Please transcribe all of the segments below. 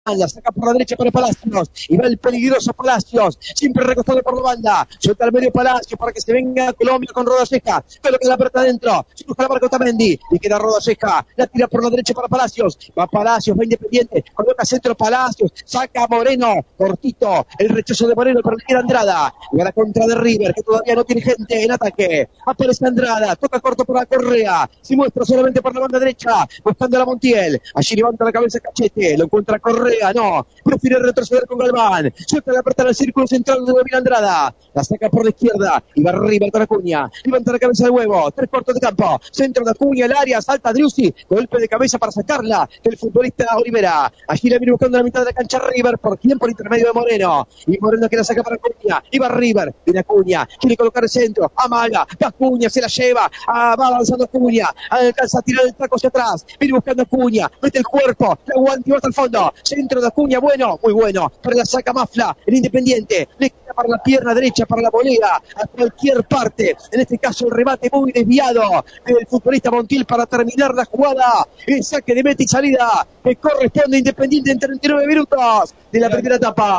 La saca por la derecha para Palacios, y va el peligroso Palacios, siempre recostado por la banda, suelta al medio Palacios para que se venga Colombia con Rodaseca, coloca la pelota adentro, se busca la marca Otamendi, y queda Rodaseca, la tira por la derecha para Palacios, va Palacios, va Independiente, coloca centro Palacios, saca a Moreno, cortito, el rechazo de Moreno para que Andrada, y a la contra de River, que todavía no tiene gente en ataque, aparece Andrada, toca corto por la Correa, se muestra solamente por la banda derecha, buscando a la Montiel, allí levanta la cabeza Cachete, lo encuentra Correa, no, prefiere retroceder con Galván, suelta la pelota al círculo central de David Andrada, la saca por la izquierda, y va River con Acuña, levanta la cabeza de huevo, 3 cuartos de campo, centro de Acuña, el área, salta Driussi, golpe de cabeza para sacarla, el futbolista Olivera, allí la viene buscando la mitad de la cancha River, por intermedio de Moreno, y Moreno que la saca para Acuña, y va River, viene Acuña, quiere colocar el centro, amaga, Acuña se la lleva, va avanzando Acuña, alcanza a tirar el taco hacia atrás, viene buscando Acuña, mete el cuerpo, la aguanta y va hasta el fondo, centro de Acuña, bueno, muy bueno, para la saca Mafla, el Independiente, le queda para la pierna derecha, para la volea, a cualquier parte, en este caso el remate muy desviado del futbolista Montiel para terminar la jugada, el saque de meta y salida, que corresponde a Independiente en 39 minutos de la primera etapa.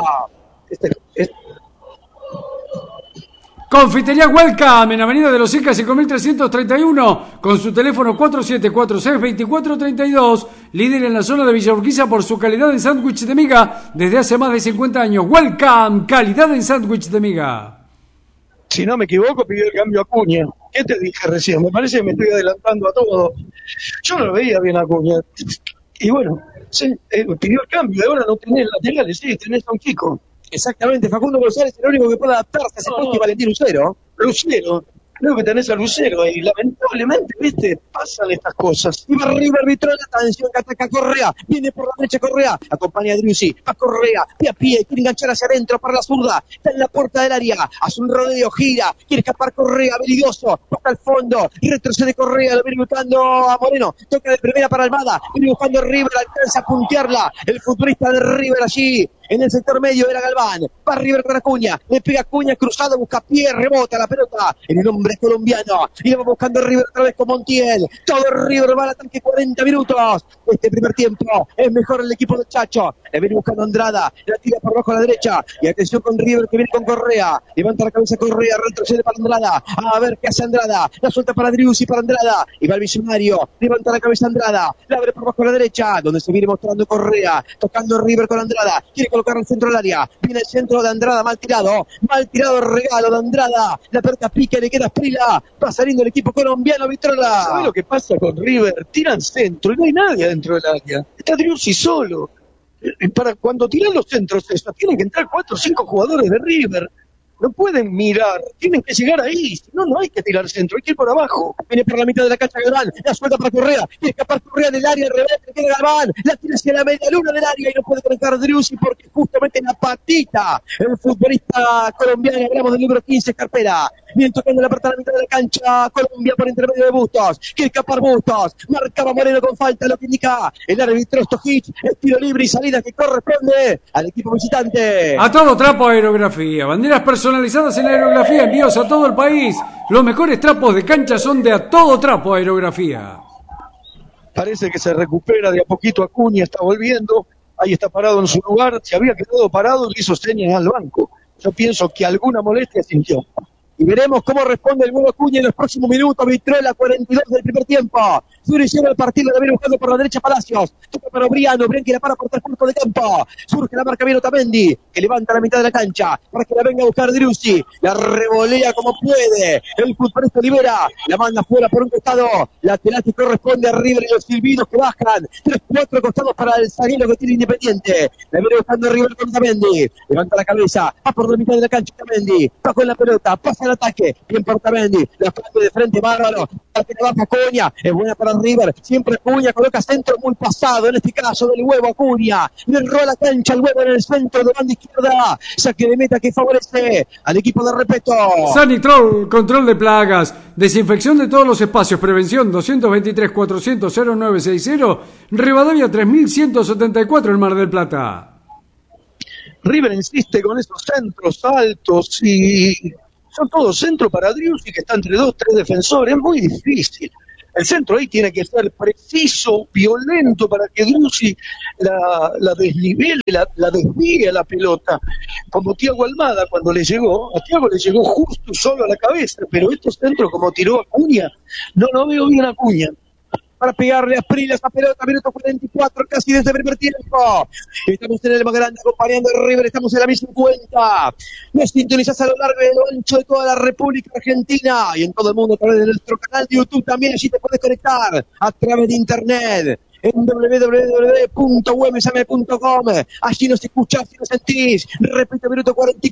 Confitería Welcome en Avenida de los Incas 5331 con su teléfono 4746-2432, líder en la zona de Villa Urquiza por su calidad en sándwich de miga desde hace más de 50 años. Welcome, calidad en sándwich de miga. Si no me equivoco, pidió el cambio a Acuña. ¿Qué te dije recién? Me parece que me estoy adelantando a todo. Yo no lo veía bien a Acuña. Y bueno, sí, pidió el cambio. Ahora no tenés laterales, sí, tenés a un chico. Exactamente, Facundo González es el único que puede adaptarse a ese puesto y Valentín Lucero. Creo que tenés a Lucero y lamentablemente, viste, pasan estas cosas. Y va River Vitrola, atención que ataca Correa, viene por la derecha Correa, acompaña a Driussi, va Correa, pie a pie, quiere enganchar hacia adentro para la zurda, está en la puerta del área, hace un rodeo, gira, quiere escapar Correa, habilidoso, toca al fondo, retrocede Correa, lo viene buscando a Moreno, toca de primera para Almada, viene buscando a River, alcanza a puntearla, el futbolista de River allí, en el sector medio era Galván, va River con Acuña, le pega Acuña cruzado, busca pie, rebota la pelota en el hombre colombiano, y le va buscando River otra vez con Montiel, todo River va al ataque 40 minutos, este primer tiempo es mejor el equipo de Chacho, le viene buscando Andrada, la tira por abajo a la derecha, y atención con River que viene con Correa, levanta la cabeza Correa, retrocede para Andrada, a ver qué hace Andrada, la suelta para Driussi, para Andrada, y va el visionario, levanta la cabeza Andrada, la abre por abajo a la derecha, donde se viene mostrando Correa, tocando River con Andrada, quiere colocar al centro del área, viene el centro de Andrada, mal tirado el regalo de Andrada, la pelota pica y le queda Sprila, va saliendo el equipo colombiano, Vitrola. ¿Sabes lo que pasa con River? Tiran centro y no hay nadie dentro del área, está Driussi solo. Para cuando tiran los centros tienen que entrar 4 o 5 jugadores de River. No pueden mirar, tienen que llegar ahí, si no, no hay que tirar centro, hay que ir por abajo. Viene por la mitad de la cancha Galván, la suelta para Correa, quiere escapar Correa del área, al revés, le queda Galván, la tira hacia la media luna del área y no puede conectar Driussi porque justamente en la patita, el futbolista colombiano, hablamos del número 15, Carpera, viene tocando la parte de la mitad de la cancha, Colombia por intermedio de Bustos, quiere escapar Bustos, marcaba Moreno con falta, lo que indica el árbitro Stojic, estilo libre y salida que corresponde al equipo visitante. A todo trapo aerografía, banderas personalizadas en aerografía, envíos a todo el país. Los mejores trapos de cancha son de A Todo Trapo Aerografía. Parece que se recupera de a poquito Acuña, está volviendo, ahí está parado en su lugar, se había quedado parado y le hizo señas al banco. Yo pienso que alguna molestia sintió. Y veremos cómo responde el nuevo Acuña en los próximos minutos. Vitrola, 42 del primer tiempo. Duración el partido, la viene buscando por la derecha Palacios. Toca para Briano, Brian que la para por 3 puntos de campo. Surge la marca bien Otamendi, que levanta la mitad de la cancha para que la venga a buscar Driussi. La revolea como puede. El futbolista libera, la manda fuera por un costado. Lateral que corresponde a River y los silbidos que bajan. 3-4 costados para el zaguero que tiene Independiente. La viene buscando River con Otamendi. Levanta la cabeza, va por la mitad de la cancha Otamendi. Va con la pelota, pasa el ataque. Bien por Otamendi. La parte de frente, bárbaro. La que baja Acuña. Es buena para River, siempre Acuña coloca centro muy pasado, en este caso del huevo Acuña, le enrola la cancha el huevo en el centro de banda izquierda, saque de meta que favorece al equipo de Repeto. Sanitrol, control de plagas, desinfección de todos los espacios, prevención 223-400-0960, Rivadavia 3174 en Mar del Plata. River insiste con esos centros altos y son todos centros para Driussi que está entre 2-3 defensores, es muy difícil. El centro ahí tiene que ser preciso, violento, para que Drussi la desnivele, la desvíe la pelota. Como Thiago Almada cuando le llegó, a Thiago le llegó justo solo a la cabeza, pero estos centros como tiró Acuña, no veo bien a Acuña. Para pegarle a Sprilla esa pelota, minuto 44, casi desde el primer tiempo. Estamos en el más grande acompañando a River, estamos en la 1050. Nos sintonizás a lo largo y a lo ancho de toda la República Argentina y en todo el mundo a través de nuestro canal de YouTube también. Allí te puedes conectar a través de internet en www.umsm.com. Allí nos escuchás y nos sentís. Repito, minuto 44.